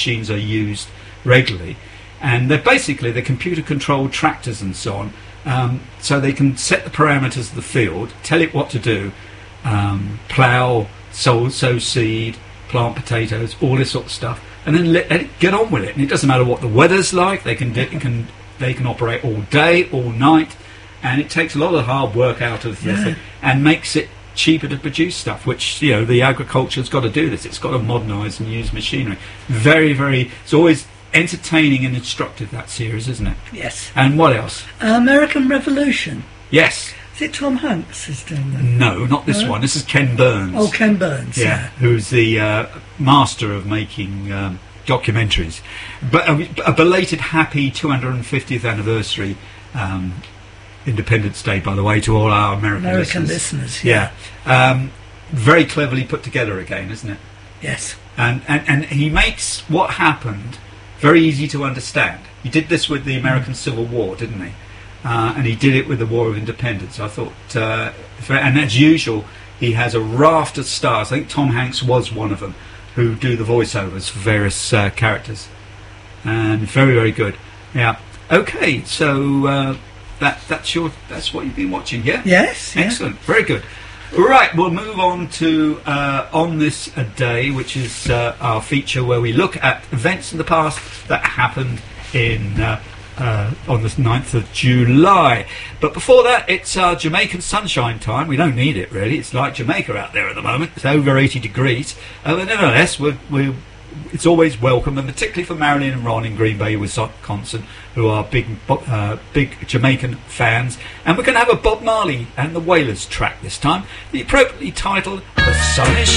machines are used regularly, and they're computer-controlled tractors and so on. So they can set the parameters of the field, tell it what to do, plough, sow seed, plant potatoes, all this sort of stuff, and then let it get on with it. And it doesn't matter what the weather's like. They can operate all day, all night, and it takes a lot of hard work out of the thing and makes it cheaper to produce stuff. Which the agriculture's got to do this. It's got to modernise and use machinery. Very, very. It's always entertaining and instructive, that series, isn't it? Yes. And what else? American Revolution. Yes. Is it Tom Hanks who's doing that? No, not this one. This is Ken Burns. Oh, Ken Burns. Yeah, who's the master of making documentaries. But a belated happy 250th anniversary Independence Day, by the way, to all our American listeners. Yeah. Very cleverly put together again, isn't it? Yes. And he makes what happened very easy to understand. He did this with the American Civil War, didn't he? And he did it with the War of Independence. I thought, and as usual, he has a raft of stars. I think Tom Hanks was one of them, who do the voiceovers for various characters, and very, very good. Yeah. Okay, so that's what you've been watching, yeah? Yes. Excellent. Very good. Right, we'll move on to On This Day, which is our feature where we look at events in the past that happened on the 9th of July. But before that, it's our Jamaican sunshine time. We don't need it, really. It's like Jamaica out there at the moment. It's over 80 degrees. But nevertheless, it's always welcome, and particularly for Marilyn and Ron in Green Bay, Wisconsin, who are big Jamaican fans. And we're going to have a Bob Marley and the Wailers track this time, the appropriately titled The Sun Is